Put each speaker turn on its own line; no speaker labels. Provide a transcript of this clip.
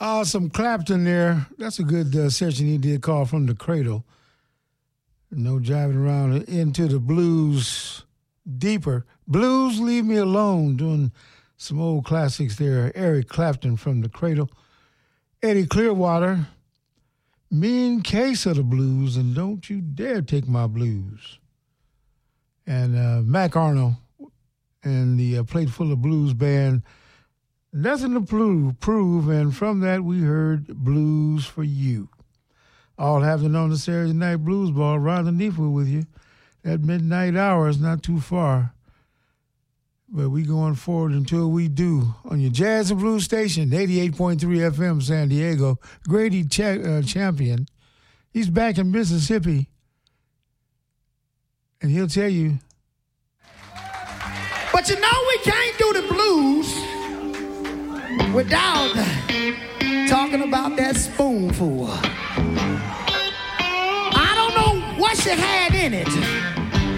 Some Clapton there. That's a good session he did called From the Cradle. No jiving around into the blues deeper. Blues, Leave Me Alone, doing some old classics there. Eric Clapton, From the Cradle. Eddie Clearwater, Mean Case of the Blues, and Don't You Dare Take My Blues. And Mac Arnold and the Plate Full of Blues band, Nothing to Prove, and from that we heard Blues for You. All happening on the Saturday Night Blues Ball. Ron Neefa with you. That midnight hour is not too far. But we going forward until we do. On your Jazz and Blues station, 88.3 FM San Diego, Grady Champion. He's back in Mississippi. And he'll tell you.
But you know we can't do the blues without talking about that spoonful. I don't know what she had in it,